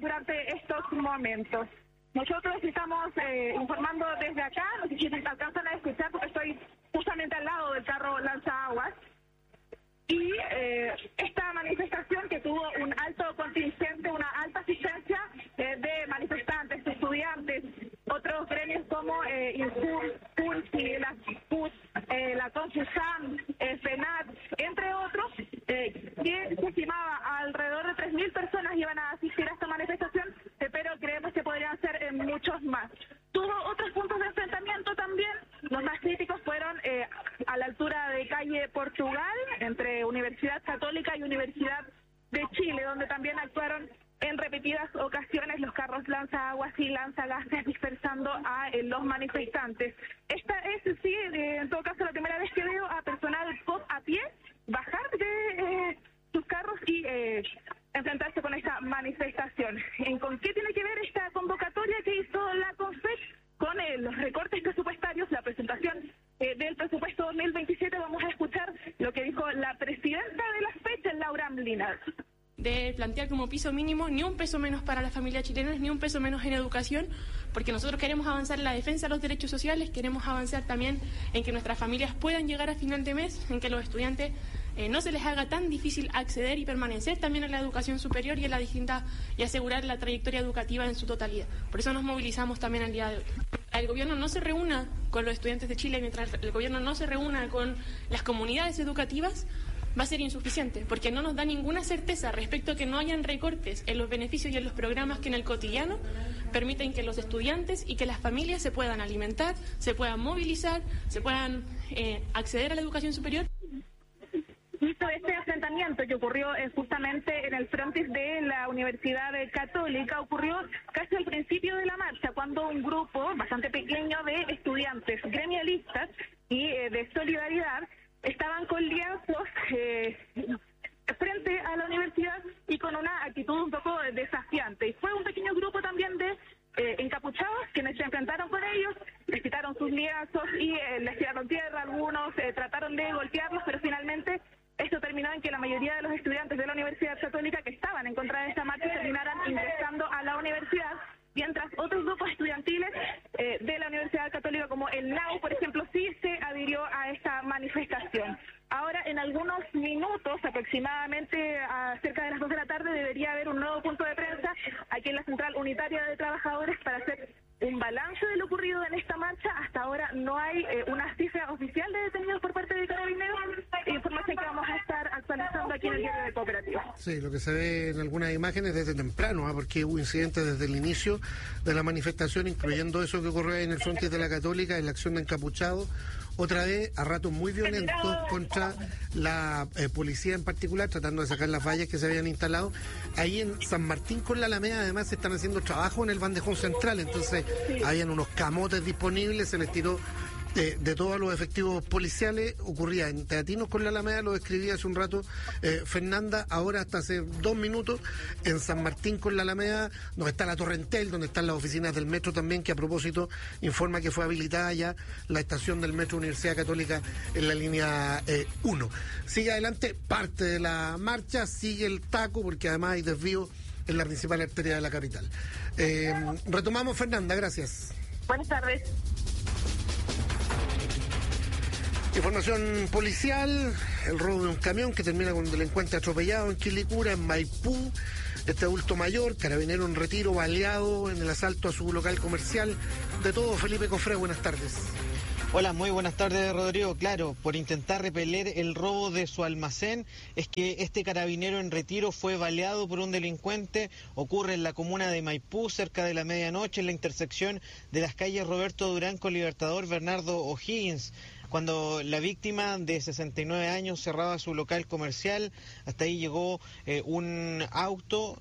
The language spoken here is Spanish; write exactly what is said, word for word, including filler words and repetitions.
durante estos momentos. Nosotros estamos eh, informando desde acá, no sé si se alcanzan a escuchar porque estoy justamente al lado del carro lanzaguas. Y eh, esta manifestación que tuvo un alto contingente, una alta asistencia eh, de manifestantes, estudiantes, otros gremios como eh, Injur, Pulsi, la Put, eh, la Confusam, eh, FENAT, entre otros, eh, que se estimaba alrededor de tres mil personas iban a asistir a esta manifestación, eh, pero creemos que podrían ser eh, muchos más. Tuvo otros puntos de enfrentamiento también. Los más críticos fueron eh, a la altura de calle Portugal, entre Universidad Católica y Universidad de Chile, donde también actuaron en repetidas ocasiones los carros lanzaguas y lanzagases dispersando a eh, los manifestantes. Esta es, sí, eh, en todo caso, la primera vez que veo a personal P O P a pie bajar de eh, sus carros y eh, enfrentarse con esta manifestación. ¿En con qué tiene que ver esta convocatoria que hizo la CONFEC? Con eh, los recortes presupuestarios, la presentación eh, del presupuesto dos mil veintisiete, vamos a escuchar lo que dijo la presidenta de la fecha, Laura Mlinar. De plantear como piso mínimo ni un peso menos para las familias chilenas, ni un peso menos en educación, porque nosotros queremos avanzar en la defensa de los derechos sociales, queremos avanzar también en que nuestras familias puedan llegar a final de mes, en que los estudiantes eh, no se les haga tan difícil acceder y permanecer también en la educación superior y en la distinta y asegurar la trayectoria educativa en su totalidad. Por eso nos movilizamos también el día de hoy. El gobierno no se reúna con los estudiantes de Chile, mientras el gobierno no se reúna con las comunidades educativas, va a ser insuficiente, porque no nos da ninguna certeza respecto a que no hayan recortes en los beneficios y en los programas que en el cotidiano permiten que los estudiantes y que las familias se puedan alimentar, se puedan movilizar, se puedan eh, acceder a la educación superior. Visto este enfrentamiento que ocurrió eh, justamente en el frontis de la Universidad Católica, ocurrió casi al principio de la marcha, cuando un grupo bastante pequeño de estudiantes gremialistas y eh, de solidaridad estaban con lienzos eh, frente a la universidad y con una actitud un poco desafiante. Y fue un pequeño grupo también de eh, encapuchados quienes se enfrentaron con ellos, les quitaron sus lienzos y eh, les tiraron tierra, algunos eh, trataron de golpearlos, pero finalmente esto terminó en que la mayoría de los estudiantes de la Universidad Católica que estaban en contra de esta marcha terminaran ingresando a la universidad, mientras otros grupos estudiantiles eh, de la Universidad Católica, como el N A U, por ejemplo, sí se adhirió a esta manifestación. Ahora, en algunos minutos, aproximadamente a cerca de las dos de la tarde, debería haber un nuevo punto de prensa aquí en la Central Unitaria de Trabajadores para hacer un balance de lo ocurrido en esta marcha. Hasta ahora no hay eh, una cifra oficial de detenidos por parte de Carabineros, información que vamos a estar actualizando aquí en el diario de Cooperativa. Sí, lo que se ve en algunas imágenes desde temprano, ¿eh? porque hubo incidentes desde el inicio de la manifestación, incluyendo eso que ocurrió en el frontis de la Católica, en la acción de encapuchados, otra vez a ratos muy violentos contra la eh, policía en particular, tratando de sacar las vallas que se habían instalado. Ahí en San Martín con la Alameda además se están haciendo trabajo en el bandejón central, entonces sí. Habían unos camotes disponibles, se les tiró de, de todos los efectivos policiales. Ocurría en Teatinos con la Alameda, lo describía hace un rato eh, Fernanda, ahora hasta hace dos minutos en San Martín con la Alameda, donde está la Torrentel, donde están las oficinas del metro también, que a propósito informa que fue habilitada ya la estación del metro Universidad Católica en la línea eh, uno. Sigue adelante parte de la marcha, sigue el taco, porque además hay desvío en la principal arteria de la capital. Eh, retomamos, Fernanda, gracias. Buenas tardes. Información policial, el robo de un camión que termina con un delincuente atropellado en Quilicura, en Maipú. Este adulto mayor, carabinero en retiro, baleado en el asalto a su local comercial. De todo, Felipe Cofré, buenas tardes. Hola, muy buenas tardes, Rodrigo. Claro, por intentar repeler el robo de su almacén, es que este carabinero en retiro fue baleado por un delincuente. Ocurre en la comuna de Maipú, cerca de la medianoche, en la intersección de las calles Roberto Durán con Libertador Bernardo O'Higgins. Cuando la víctima de sesenta y nueve años cerraba su local comercial, hasta ahí llegó eh, un auto